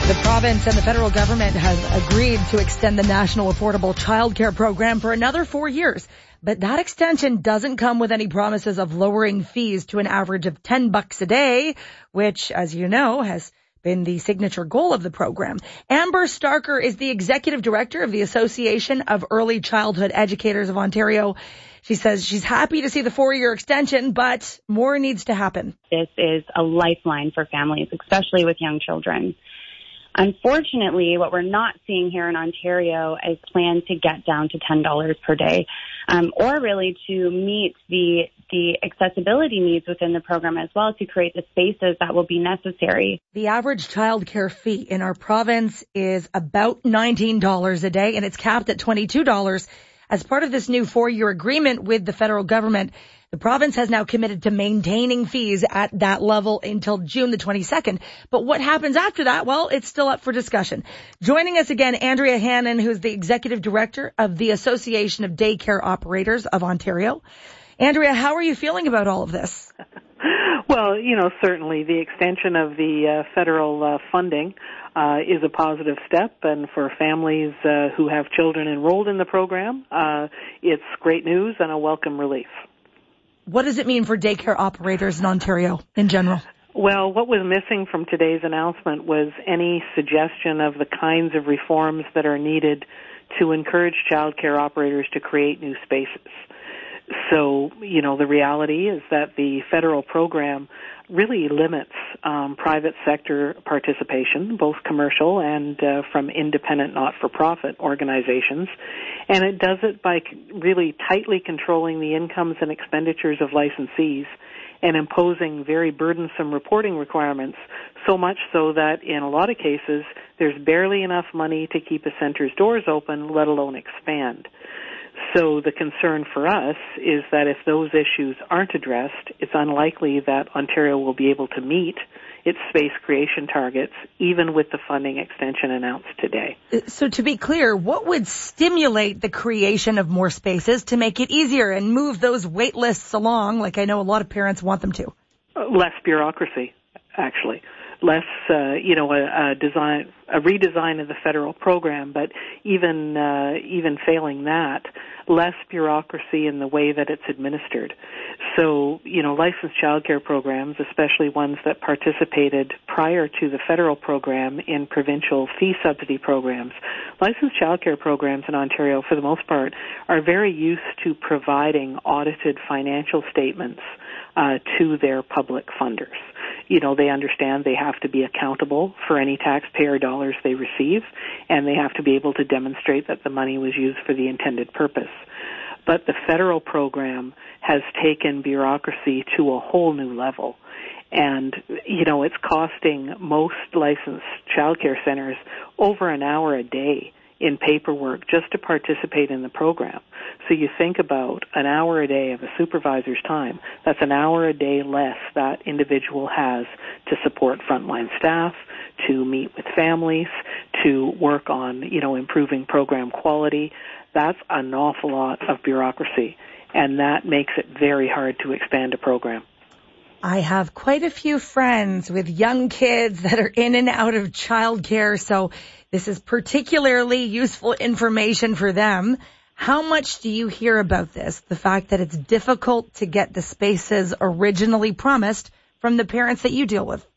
The province and the federal government have agreed to extend the National Affordable Childcare Program for another 4 years. But that extension doesn't come with any promises of lowering fees to an average of $10 a day, which, as you know, has been the signature goal of the program. Amber Starker is the executive director of the Association of Early Childhood Educators of Ontario. She says she's happy to see the 4-year extension, but more needs to happen. This is a lifeline for families, especially with young children. Unfortunately, what we're not seeing here in Ontario is plans to get down to $10 per day, or really to meet the accessibility needs within the program as well, to create the spaces that will be necessary. The average childcare fee in our province is about $19 a day, and it's capped at $22. As part of this new 4-year agreement with the federal government, the province has now committed to maintaining fees at that level until June the 22nd. But what happens after that? Well, it's still up for discussion. Joining us again, Andrea Hannon, who's the executive director of the Association of Daycare Operators of Ontario. Andrea, how are you feeling about all of this? Well, certainly the extension of the federal funding is a positive step, and for families who have children enrolled in the program, it's great news and a welcome relief. What does it mean for daycare operators in Ontario in general? Well, what was missing from today's announcement was any suggestion of the kinds of reforms that are needed to encourage childcare operators to create new spaces. So, the reality is that the federal program really limits private sector participation, both commercial and from independent not-for-profit organizations. And it does it by really tightly controlling the incomes and expenditures of licensees and imposing very burdensome reporting requirements, so much so that in a lot of cases there's barely enough money to keep a center's doors open, let alone expand. So the concern for us is that if those issues aren't addressed, it's unlikely that Ontario will be able to meet its space creation targets, even with the funding extension announced today. So to be clear, what would stimulate the creation of more spaces to make it easier and move those wait lists along, like I know a lot of parents want them to? Less bureaucracy, actually. Less, a redesign of the federal program, but even failing that, less bureaucracy in the way that it's administered. So, licensed childcare programs, especially ones that participated prior to the federal program in provincial fee subsidy programs, licensed childcare programs in Ontario, for the most part, are very used to providing audited financial statements to their public funders. They understand they have to be accountable for any taxpayer dollars they receive, and they have to be able to demonstrate that the money was used for the intended purpose. But the federal program has taken bureaucracy to a whole new level. And, it's costing most licensed childcare centers over an hour a day in paperwork just to participate in the program. So you think about an hour a day of a supervisor's time, that's an hour a day less that individual has to support frontline staff, to meet with families, to work on, improving program quality. That's an awful lot of bureaucracy, and that makes it very hard to expand a program. I have quite a few friends with young kids that are in and out of childcare, so this is particularly useful information for them. How much do you hear about this, the fact that it's difficult to get the spaces originally promised from the parents that you deal with?